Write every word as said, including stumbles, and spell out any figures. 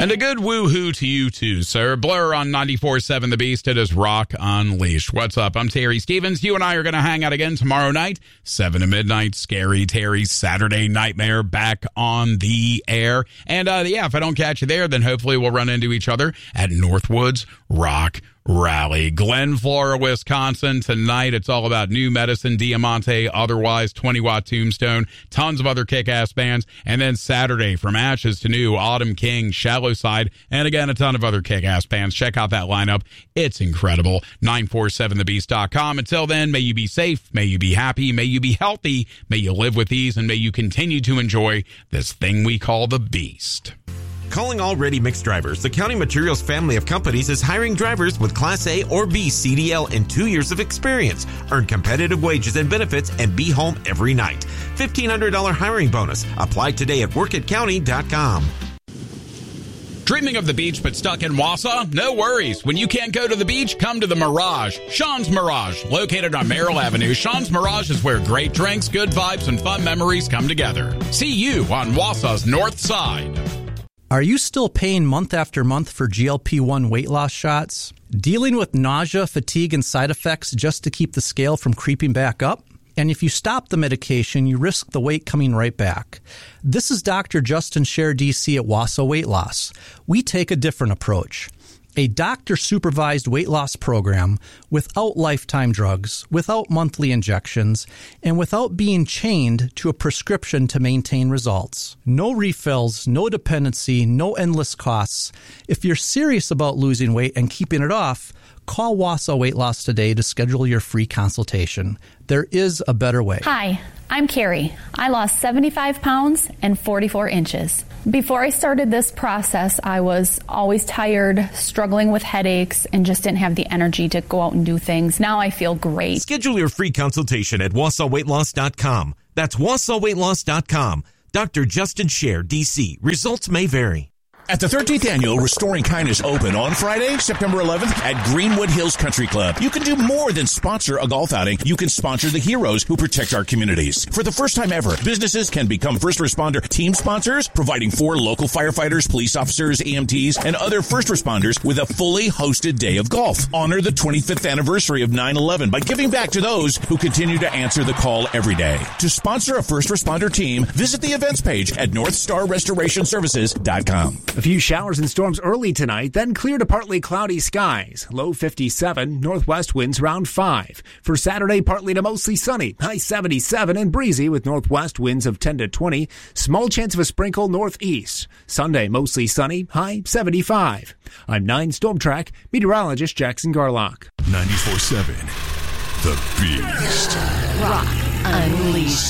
And a good woohoo to you too, sir. Blur on ninety-four point seven The Beast. It is Rock Unleashed. What's up? I'm Terry Stevens. You and I are going to hang out again tomorrow night, seven to midnight. Scary Terry's Saturday Nightmare back on the air. And uh, yeah, if I don't catch you there, then hopefully we'll run into each other at Northwoods Rock Rally. Glen Flora, Wisconsin. Tonight, it's all about New Medicine, Diamante, Otherwise, twenty watt Tombstone, tons of other kick-ass bands. And then Saturday, From Ashes to New, Autumn King, Shallow Side, and again, a ton of other kick-ass bands. Check out that lineup. It's incredible. nine four seven the beast dot com. Until then, may you be safe, may you be happy, may you be healthy, may you live with ease, and may you continue to enjoy this thing we call the Beast. Calling all ready mix drivers, the County Materials family of companies is hiring drivers with Class A or B C D L and two years of experience. Earn competitive wages and benefits and be home every night. fifteen hundred dollars hiring bonus. Apply today at work at county dot com. Dreaming of the beach but stuck in Wausau? No worries. When you can't go to the beach, come to the Mirage. Sean's Mirage, located on Merrill Avenue. Sean's Mirage is where great drinks, good vibes, and fun memories come together. See you on Wausau's north side. Are you still paying month after month for G L P one weight loss shots? Dealing with nausea, fatigue, and side effects just to keep the scale from creeping back up? And if you stop the medication, you risk the weight coming right back. This is Doctor Justin Scher, D C at Wausau Weight Loss. We take a different approach. A doctor-supervised weight loss program without lifetime drugs, without monthly injections, and without being chained to a prescription to maintain results. No refills, no dependency, no endless costs. If you're serious about losing weight and keeping it off, call Wausau Weight Loss today to schedule your free consultation. There is a better way. Hi, I'm Carrie. I lost seventy-five pounds and forty-four inches. Before I started this process, I was always tired, struggling with headaches, and just didn't have the energy to go out and do things. Now I feel great. Schedule your free consultation at wausau weight loss dot com. That's wausau weight loss dot com. Doctor Justin Scher, D C. Results may vary. At the thirteenth Annual Restoring Kindness Open on Friday, September eleventh at Greenwood Hills Country Club, you can do more than sponsor a golf outing. You can sponsor the heroes who protect our communities. For the first time ever, businesses can become first responder team sponsors, providing for local firefighters, police officers, E M Ts, and other first responders with a fully hosted day of golf. Honor the twenty-fifth anniversary of nine eleven by giving back to those who continue to answer the call every day. To sponsor a first responder team, visit the events page at north star restoration services dot com. A few showers and storms early tonight, then clear to partly cloudy skies. Low fifty-seven, northwest winds around five. For Saturday, partly to mostly sunny, high seventy-seven and breezy with northwest winds of ten to twenty. Small chance of a sprinkle northeast. Sunday, mostly sunny, high seventy-five. I'm nine Storm Track meteorologist Jackson Garlock. ninety-four point seven The Beast. Rock Unleashed.